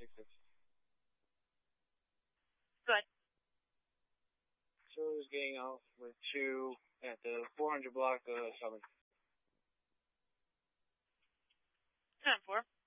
766. Go ahead. So is getting off with 2 at the 400 block of Southern. 10-4.